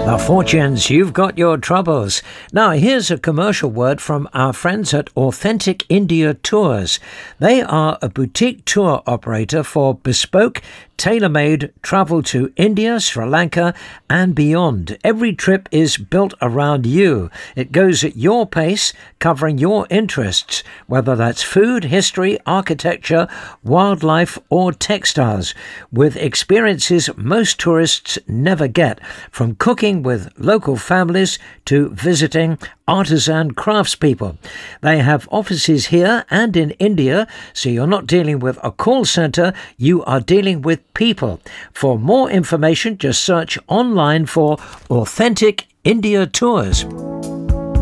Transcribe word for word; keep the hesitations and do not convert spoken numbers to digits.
The Fortunes, you've got your troubles. Now, here's a commercial word from our friends at Authentic India Tours. They are a boutique tour operator for bespoke, tailor-made travel to India, Sri Lanka and beyond. Every trip is built around you. It goes at your pace, covering your interests, whether that's food, history, architecture, wildlife or textiles, with experiences most tourists never get, from cooking with local families to visiting artisan craftspeople. They have offices here and in India, so you're not dealing with a call centre, you are dealing with people. For more information, just search online for Authentic India Tours.